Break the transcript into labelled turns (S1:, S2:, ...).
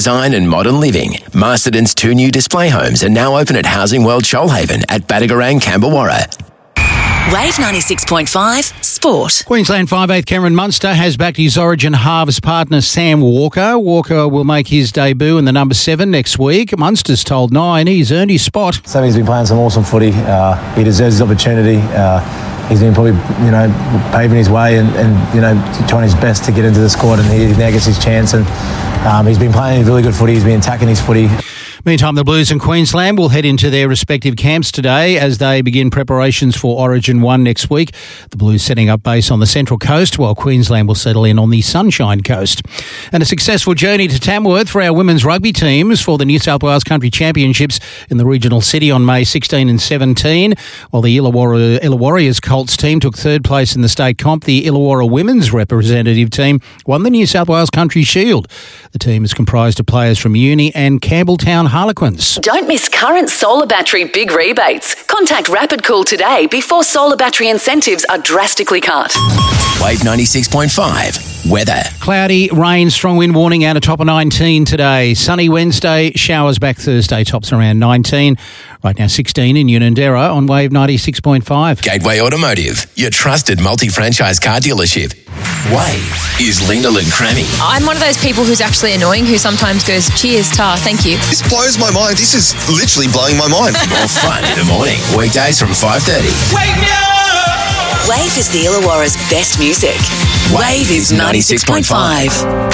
S1: Design and modern living. Masterton's 2 new display homes are now open at Housing World Shoalhaven at Badagarang, Camberwarra.
S2: Wave 96.5 Sport.
S3: Queensland 5'8" Cameron Munster has backed his Origin halves partner Sam Walker. Walker will make his debut in the number 7 next week. Munster's told Nine he's earned his spot.
S4: Sammy's been playing some awesome footy. He deserves his opportunity. He's been probably, paving his way and trying his best to get into the squad, and he now gets his chance. And he's been playing really good footy. He's been attacking his footy.
S3: Meantime, the Blues and Queensland will head into their respective camps today as they begin preparations for Origin 1 next week. The Blues setting up base on the Central Coast, while Queensland will settle in on the Sunshine Coast. And a successful journey to Tamworth for our women's rugby teams for the New South Wales Country Championships in the regional city on May 16 and 17. While the Illawarra Colts team took third place in the state comp, the Illawarra women's representative team won the New South Wales Country Shield. The team is comprised of players from Uni and Campbelltown Harlequins.
S2: Don't miss current solar battery big rebates. Contact Rapid Cool today before solar battery incentives are drastically cut.
S1: Wave 96.5 weather.
S3: Cloudy, rain, strong wind warning out of top of 19 today. Sunny Wednesday, showers back Thursday, tops around 19. Right now 16 in Unanderra on Wave 96.5.
S1: Gateway Automotive, your trusted multi-franchise car dealership. Wave is Linda Crammy.
S5: I'm one of those people who's actually annoying, who sometimes goes, cheers, tar, thank you.
S6: This blows my mind. This is literally blowing my mind.
S1: More fun in the morning. Weekdays from 5:30.
S2: Wake me up! Wave is the Illawarra's best music. Wave is 96.5.